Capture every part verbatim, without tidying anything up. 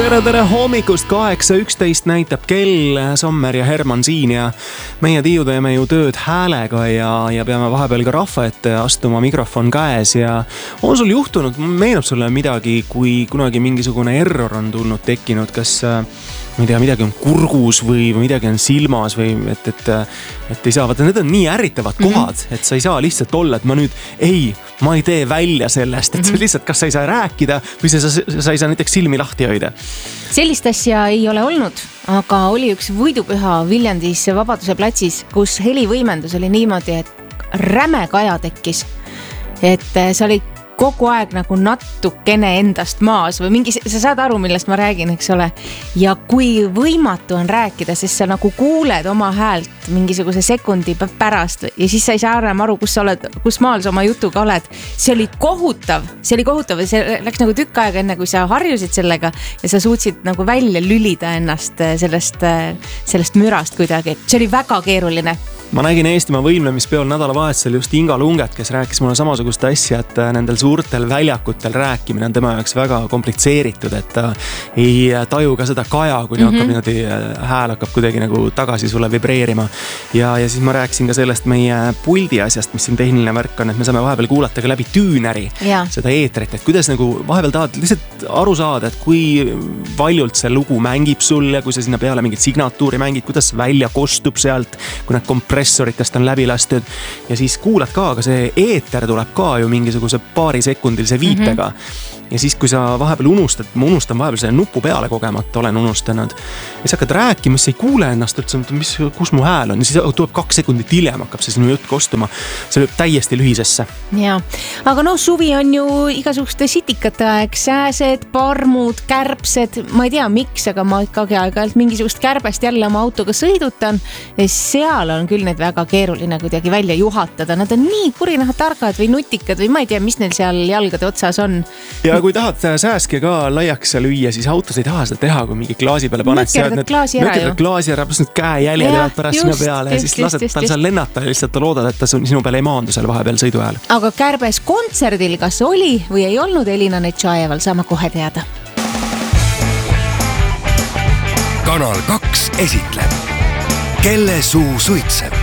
tere, tere hommikust, kaheksa üksteist näitab kell, Sommer ja Herman siin ja meie Tiiu teeme ju tööd häälega ja, ja peame vahepeal ka rahva ette astuma, mikrofon käes ja on sul juhtunud, meenub sulle midagi, kui kunagi mingisugune error on tulnud, tekkinud, kas ma ei tea, midagi on kurgus või midagi on silmas või et, et, et ei saa, vaata, need on nii ärritavad kohad, mm-hmm. et sa ei saa lihtsalt olla, et ma nüüd ei, ma ei tee välja sellest, et mm-hmm. lihtsalt kas sa ei saa rääkida või sa, sa, sa ei saa näiteks silmi lahti hoida. Sellist asja ei ole olnud, aga oli üks võidupüha Viljandis Vabaduse platsis, kus helivõimendus oli niimoodi, et räme kaja tekkis. Et see oli kogu aeg nagu natukene endast maas või mingi, sa saad aru, millest ma räägin, eks ole. Ja kui võimatu on rääkida, sest sa nagu kuuled oma häält mingisuguse sekundi pärast ja siis sa ei saa enam aru, kus sa oled, kus maal sa oma jutuga oled. See oli kohutav, see oli kohutav ja see läks nagu tükk aega enne, kui sa harjusid sellega ja sa suutsid nagu välja lülida ennast sellest, sellest mürast kuidagi. See oli väga keeruline. Ma nägin Eestimaa võimlemispeol nädalavahetusel just Inga Lunget, kes rääkis mulle samasugust asja, et nendel suurtel väljakutel rääkimine on tema jaoks väga komplitseeritud, et ta ei taju ka seda kaja, kui mm-hmm. hakkab niimoodi, hääl hakkab kuidagi nagu tagasi sulle vibreerima. Ja, ja siis ma rääkisin ka sellest meie puldi asjast, mis siin tehniline värk on, et me saame vahepeal kuulata ka läbi tüünäri ja. Seda eetrit, et kuidas nagu vahepeal tahad lihtsalt aru saada, et kui valjult see lugu mängib sulle, kui sa sinna peale mingit signatuuri mängid, kuidas välja kostub sealt, kui need kompressoritest on läbi lastud ja siis kuulad ka, aga see eeter tuleb ka ju mingisuguse paari sekundilise viitega mm-hmm. ja siis kui sa vahepeal unustad, ma unustan vahepeal selle nupu peale kogemata, olen unustanud ja siis hakkad rääkima, siis ei kuule ennast üldse, mis, kus mu hääl on ja siis tuleb kaks sekundit hiljem hakkab see sinu jutt kostuma, see lööb täiesti lühisesse. Ja, aga no suvi on ju igasuguste sitikate aeg, sääsed, parmud, kärbsed, ma ei tea miks, aga ma ikkagi aeg-ajalt mingisugust kärbest jälle oma autoga sõidutan ja seal on küll need väga keeruline kuidagi välja juhatada, nad on nii kurinahatargad või nutikad või ma ei tea, mis neil seal jalgade otsas on. Ja kui tahad sääske ka laiaks lüüa, siis autos ei taha seda teha, kui mingi klaasi peale paned. Mõkerdad klaasi ära ju. Klaasi ära, pluss nüüd käejäljed ja pärast sinu peale ja siis lased tal seal lennata ja lihtsalt loodad, et ta sinu peale ei maandu seal vahepeal sõidu ajal. Aga kärbes kontserdil kas oli või ei olnud Elina Netšajeval, saame kohe teada. Kanal kaks esitleb Kelle suu suitseb.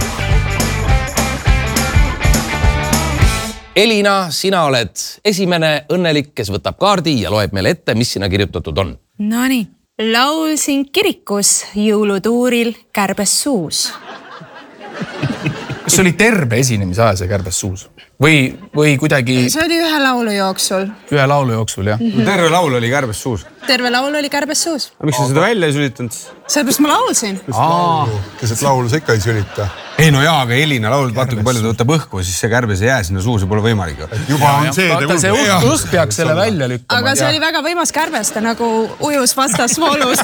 Elina, sina oled esimene õnnelik, kes võtab kaardi ja loeb meile ette, mis sinna kirjutatud on. No nii, laulsin kirikus jõulutuuril kärbes suus. Kas see oli terve esinemise aja see kärbes suus? Või, või kuidagi... See oli ühe laulu jooksul. Ühe laulu jooksul, jah. Mm-hmm. Terve laul oli kärbes suus. Terve laul oli kärbes suus. Aga miks sa seda välja ei sülitanud? Sellepärast ma laulsin. Keset laulu sa ikka ei sülita. Ei no jaa, aga Elina laulud, vaata kui palju ta võtab õhku, siis see kärbes ei jää sinna suus ja pole võimalik. Juba on see. Vaata see ust peaks selle välja lükkama. Aga see oli väga võimas kärbes, ta nagu ujus vastas voolus.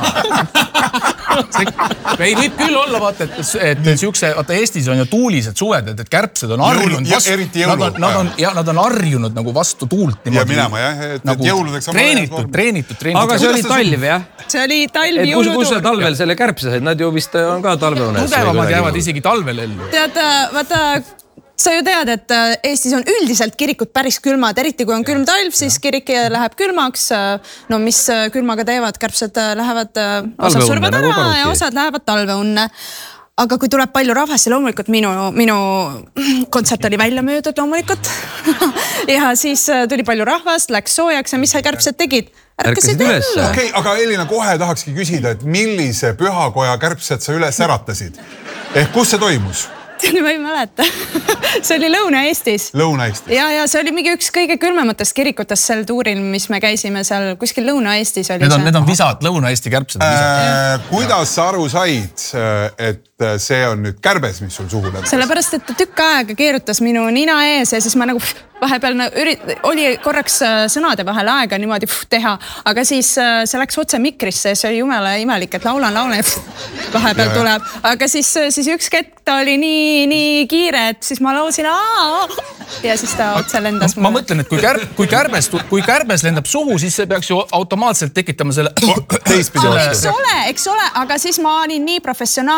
Ei võib küll olla, vaata, et, et siukse, vaata Eestis on ju tuulised suved, et kärbsed on harjunud vastu, nad on, nad on, ja, nad on harjunud nagu vastu tuult. Ja minema, jah, et nagu jõuludeks on treenitud, treenitud, treenitud. Aga see oli talv, jah? See oli talv jõulutuur. Kus sa talvel selle kärbse said? Nad ju vist on ka talveunes. Tugevamad jäävad isegi talvel ellu. Tead, vaata, sa ju tead, et Eestis on üldiselt kirikud päris külmad, eriti kui on külm talv, siis kirik läheb külmaks. No mis külmaga teevad, kärbsed lähevad, osad survad ära ja osad lähevad talveunne. Aga kui tuleb palju rahvast ja loomulikult minu, minu kontsert oli välja möödud loomulikult ja siis tuli palju rahvast, läks soojaks ja mis sa kärbsed tegid? Ärkasid üles. Okei, aga Elina, kohe tahakski küsida, et millise pühakoja kärbsed sa üles äratasid? Ehk kus see toimus? Ma ei mäleta. See oli Lõuna-Eestis. Lõuna-Eestis. Ja, ja see oli mingi üks kõige külmematest kirikutest sel tuuril, mis me käisime seal kuskil Lõuna-Eestis. Oli need, on, see. need on visad, Lõuna-Eesti kärbsed. Äh, kuidas sa aru said, et see on nüüd kärbes, mis sul suhu läbi? Sellepärast, et ta tükk aega keerutas minu nina ees ja siis ma nagu vahepeal ürit, oli korraks sõnade vahel aega niimoodi teha, aga siis see läks otse mikrisse ja see oli jumala imelik, et laulan, laulan ja vahepeal tuleb. Aga siis, siis üks ketk ta oli nii, nii kiire, et siis ma lausin aaa ja siis ta otse lendas. Ma, ma mõtlen, et kui, kär, kui, kärbes, kui kärbes lendab suhu, siis see peaks ju automaatselt tekitama selle... Eks ole, eks ole, aga siis ma olin nii professionaalne, et ma,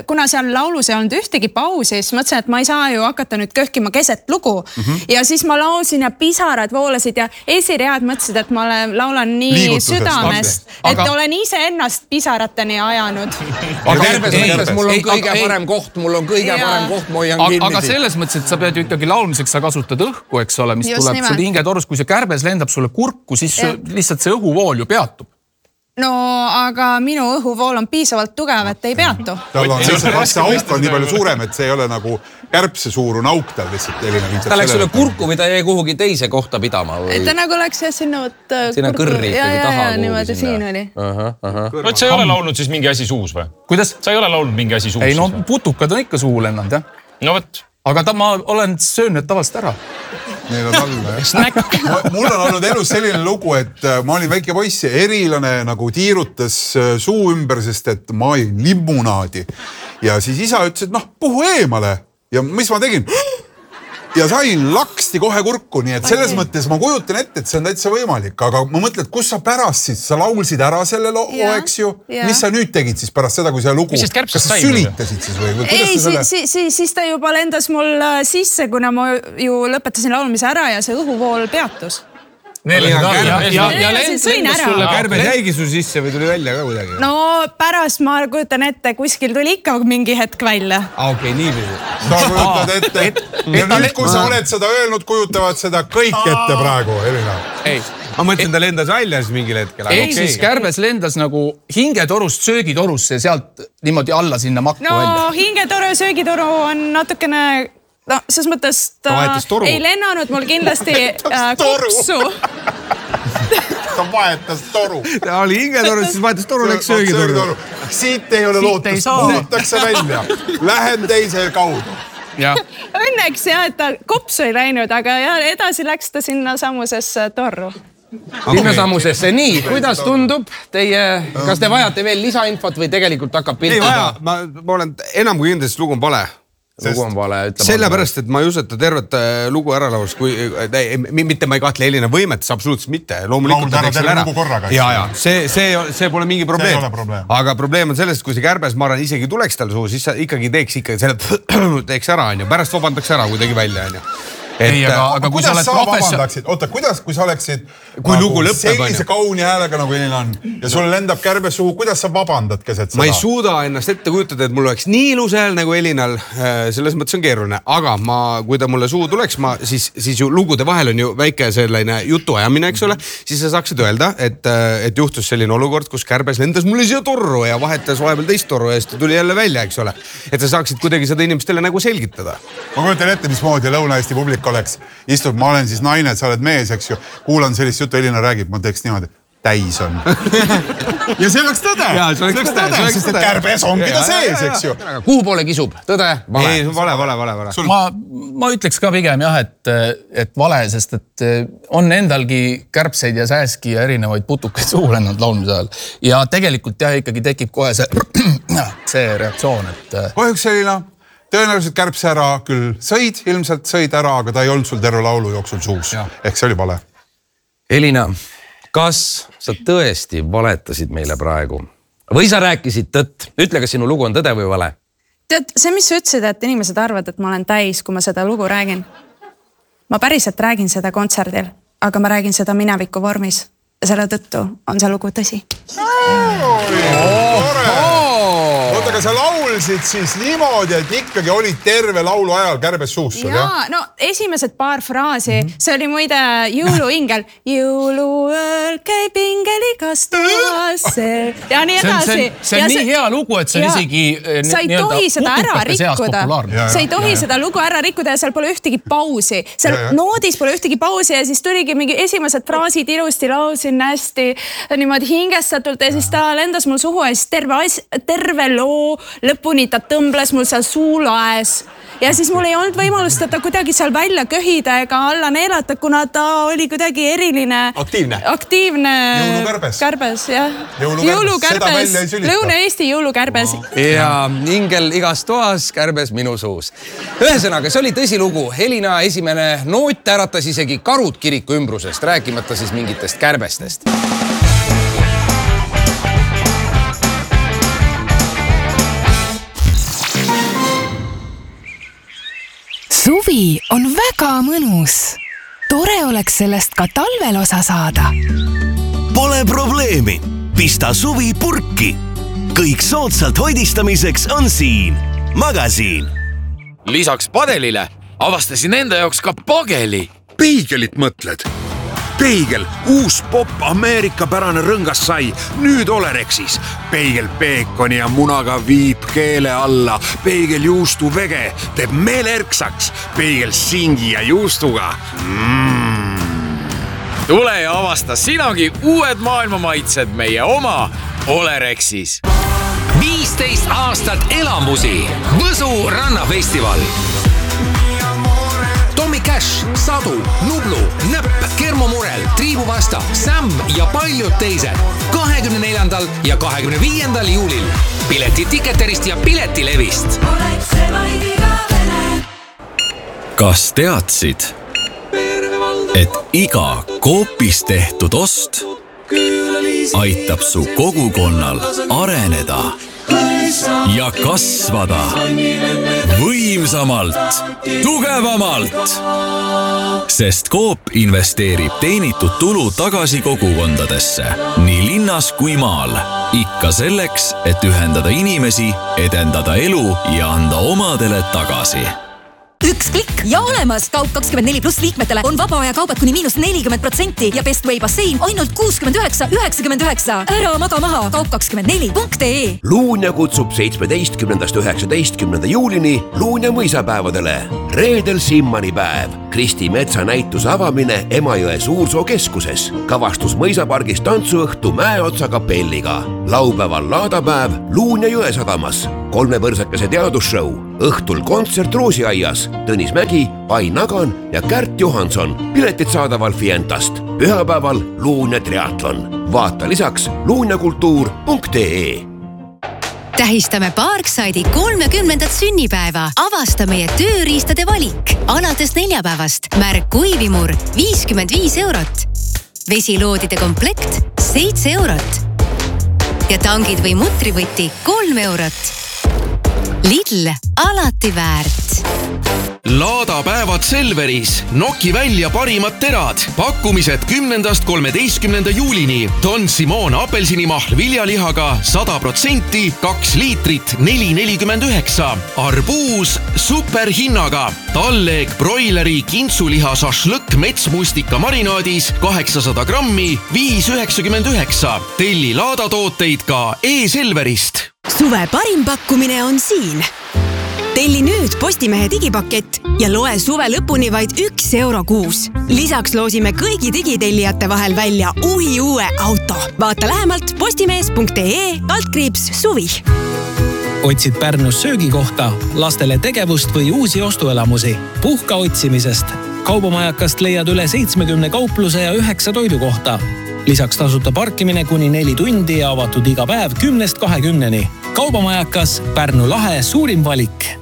kuna seal laulus ei olnud ühtegi pausi, siis mõtlesin, et ma ei saa ju hakata nüüd köhkima keset lugu. Mm-hmm. Ja siis ma laulsin ja pisarad voolasid ja esiread mõtlesid, et ma olen, laulan nii Liigutusest, südamest, et aga... olen ise ennast pisarateni ajanud. Aga kärbes mõttes, mul on kõige ei, parem koht, mul on kõige ja. parem koht, ma hoian kinni. Aga selles mõttes, et sa pead ju ikkagi laulmiseks, sa kasutad õhku, eks ole, mis Just tuleb nimelt. Sul hingetorus, kui see kärbes lendab sulle kurku, siis ja. lihtsalt see õhuvool ju peatub. No, aga minu õhuvool on piisavalt tugev, et ei peatu. Tal on lihtsalt, see auk on nii palju suurem, et see ei ole nagu kärbse suurune auk tal lihtsalt. Ta läks sulle kurku või ta jäi kuhugi teise kohta pidama? Või? Ta nagu läks jah sinna võt... Sinna kõrri ikkagi taha kuhugi niimoodi siin oli. Võt, sa ei ole laulnud siis mingi asi suus või? Kuidas? Sa ei ole laulnud mingi asi suus? Ei, no putukad on ikka suhu lennanud, jah. No võt. Aga ta, ma olen söönud tavaliselt ära. Need on alla, jah. Mul on olnud elus selline lugu, et ma olin väike poiss ja erilane nagu tiirutas suu ümber, sest et ma olin limunaadi. Ja siis isa ütles, et noh, puhu eemale. Ja mis ma tegin? Ja sain laksti kohe kurku, nii et selles mõttes ma kujutan ette, et see on täitsa võimalik. Aga ma mõtlen, et kus sa pärast siis, sa laulsid ära selle loo, eks ju? Ja. Mis sa nüüd tegid siis pärast seda, kui see lugu? Kas sa sülitasid siis või? või ei, selle... si, si, siis ta juba lendas mul sisse, kuna ma ju lõpetasin laulmise ära ja see õhuvool peatus. Neli, ja, ja, ja, ja lendas sulle kärbes jäigi su sisse või tuli välja ka kuidagi? No pärast ma kujutan ette, kuskil tuli ikka mingi hetk välja. Ah, okei, okay, nii pidi. Sa kujutad ette. Et, ja et, nüüd, kui sa oled seda öelnud, kujutavad seda kõik ette praegu, Elina. Ei, ma mõtlen, ta lendas välja siis mingil hetkel. Ei, okay. Siis kärbes lendas nagu hingetorust söögitorusse ja sealt niimoodi alla sinna makku no, välja. No hingetoru ja söögitoru on natukene... No, ses mõttes ta, ta ei lennanud mul kindlasti äh, kopsu. Ta vahetas toru. Ta oli hingetorus, siis vahetas toru, läks söögitoru. Siit ei ole lootust, puhutakse välja. Lähen teise kaudu. Ja. Õnneks jah, et ta kopsu ei läinud, aga ja, edasi läks ta sinna samusesse torru. Sinna samusesse. Nii, kuidas tundub teie, kas te vajate veel lisainfot või tegelikult hakkab pilt? Ei vaja, ma, ma olen enam kui kindlasti lugu on vale. Lugu on vale, ütleb. Sellepärast, et ma ei useta tervet lugu ära laulust, kui mitte ma ei kahtle Elina võimetes, absoluutselt mitte. Loomulikult ta teeks selle ära. Ja, ja, see, see, see pole mingi probleem. probleem. Aga probleem on sellest, kui see kärbes, ma arvan, isegi tuleks tal suu, siis sa ikkagi teeks ikkagi selle teeks ära, on ju. Pärast vabandaks ära, kui tegi välja, on ju. Et, ei, aga, aga kui sa oled professor... Oota, kuidas, kui sa oleksid kui nagu lugu lõpeb, sellise kauni häälega, nagu Elina on, ja sul lendab kärbes suhu, kuidas sa vabandad keset seda? Ma ei suuda ennast ette kujutada, et mul oleks nii ilus hääl nagu Elinal, selles mõttes on keeruline. Aga ma, kui ta mulle suhu tuleks, ma, siis, siis ju lugude vahel on ju väike selline jutuajamine, eks ole, siis sa saaksid öelda, et, et juhtus selline olukord, kus kärbes lendas mulle siia torru ja vahetas vahepeal teist torru ja siis tuli jälle välja, eks ole. Et sa saaksid kuidagi seda inimestele nagu selgitada. Ma kujutan ette, mismoodi Lõuna-Eesti publik oleks. Istub, ma olen siis naine, sa oled mees, eks ju. Kuulan sellist juttu, Elina räägib, ma teeks niimoodi. Täis on. Ja see oleks tõde. Ja, see oleks tõde. Sest et kärbes ongi ta sees, eks ju. Kuhu poole kisub? Tõde? Vale? Ei, vale, vale, vale, vale. Ma, ma ütleks ka pigem jah, et, et vale, sest et on endalgi kärbseid ja sääski ja erinevaid putukaid suhu lennanud laulmise ajal. Ja tegelikult jah, ikkagi tekib kohe see, see reaktsioon, et... Kahjuks Elina. Tõenäoliselt kärbse ära küll sõid, ilmselt sõid ära, aga ta ei olnud sul terve laulu jooksul suus. Ehk see oli vale. Elina, kas sa tõesti valetasid meile praegu? Või sa rääkisid tõtt? Ütle, kas sinu lugu on tõde või vale? Tead, see, mis sa ütlesid, et inimesed arvad, et ma olen täis, kui ma seda lugu räägin. Ma päriselt räägin seda kontserdil, aga ma räägin seda mineviku vormis. Ja selle tõttu on see lugu tõsi. Oota, aga sa laulsid siis niimoodi, et ikkagi olid terve laulu ajal kärbes suus sul, jah? Jaa, no esimesed paar fraasi, mm -hmm. see oli muide jõuluingel. Jõuluööl käib ingel igas toasse. Ja nii edasi. See on, see on nii hea lugu, et see on isegi sa ei tohi seda ära rikkuda. Sa ei tohi seda lugu ära rikkuda ja seal pole ühtegi pausi. Seal ja, ja. Noodis pole ühtegi pausi ja siis tuligi mingi esimesed fraasid ilusti laulsin hästi niimoodi hingestatult ja siis ta lendas mul suhu ja siis terve, as, terve loo lõpuni ta tõmbles mul seal suulaes. Ja siis mul ei olnud võimalust teda kuidagi seal välja köhida ega alla neelata, kuna ta oli kuidagi eriline. Aktiivne. Aktiivne. Jõulukärbes. Kärbes, jah. Jõulukärbes. Jõulukärbes. Lõuna-Eesti jõulukärbes. Ja ingel igas toas, kärbes minu suus. Ühesõnaga, see oli tõsilugu. Elina esimene noot äratas isegi karud kiriku ümbrusest, rääkimata siis mingitest kärbestest. Suvi on väga mõnus. Tore oleks sellest ka talvel osa saada. Pole probleemi. Pista suvi purki. Kõik soodsalt hoidistamiseks on siin. Magasiin. Lisaks padelile avastasin enda jaoks ka pageli. Peigelit mõtled? Peigel, uus pop Ameerika pärane rõngas sai, nüüd Olerexis. Peigel peekoni ja munaga viib keele alla. Peigel juustu vege teeb meele erksaks. Peigel singi ja juustuga. Mm. Tule ja avasta sinagi uued maailma maitsed meie oma Olerexis. viisteist aastat elamusi. Võsu rannafestival. Tommy Cash, Sadu, Nublu, Nõpp, Kermomurel, Triibuvasta, Sam ja paljud teised. kahekümne neljandal ja kahekümne viiendal juulil. Pileti Ticketerist ja Piletilevist. Kas teadsid, et iga Coopis tehtud ost aitab su kogukonnal areneda ja kasvada võimsamalt, tugevamalt. Sest Coop investeerib teenitud tulu tagasi kogukondadesse, nii linnas kui maal. Ikka selleks, et ühendada inimesi, edendada elu ja anda omadele tagasi. Üks klikk ja olemas! Kaup kakskümmend neli pluss liikmetele on vaba aja kaubad kuni miinus nelikümmend protsenti ja Best Way bassein ainult kuuskümmend üheksa üheksakümmend üheksa. Ära maga maha! Kaup kakskümmend neli punkt ee. Luunja kutsub seitsmeteistkümnendast üheksateistkümnenda juulini Luunja mõisapäevadele. Reedel Simmani päev. Kristi Metsa näituse avamine Emajõe Suursoo keskuses. Kavastus mõisapargis tantsuõhtu Mäeotsa kapelliga. Laupäeval laadapäev Luunja Jõesadamas. Kolmepõrsakese teadusshow. Õhtul kontsert Roosiaias. Tõnis Mägi, Pai Nagan ja Kärt Johanson. Piletid saadaval Fientast. Pühapäeval Luunja triatlon. Vaata lisaks luunjakultuur punkt ee. Tähistame Parkside'i kolmekümnendat sünnipäeva. Avasta meie tööriistade valik. Alates neljapäevast märk kuivimur viiskümmend viis eurot. Vesiloodide komplekt seitse eurot. Ja tangid või mutrivõti kolm eurot. Lidl, alati väärt. Laadapäevad Selveris. Noki välja parimad terad. Pakkumised kümnendast kolmeteistkümnenda juulini. Don Simon apelsinimahl viljalihaga sada protsenti, kaks liitrit, neli nelikümmend üheksa. Arbuus superhinnaga. Talleeg broileri kintsuliha šašlõkk metsmustika marinaadis kaheksasada grammi, viis üheksakümmend üheksa. Telli laadatooteid ka e-Selverist. Suve parim pakkumine on siin. Telli nüüd Postimehe digipakett ja loe suve lõpuni vaid üks euro kuus. Lisaks loosime kõigi digitellijate vahel välja uhi uue auto. Vaata lähemalt postimees punkt ee kaldkriips suvi. Otsid Pärnus söögikohta, lastele tegevust või uusi ostuelamusi. Puhka otsimisest. Kaubamajakast leiad üle seitsmekümne kaupluse ja üheksa toidukohta. Lisaks tasuta parkimine kuni neli tundi ja avatud iga päev kümnest kahekümneni. Kaubamajakas Pärnu lahe suurim valik.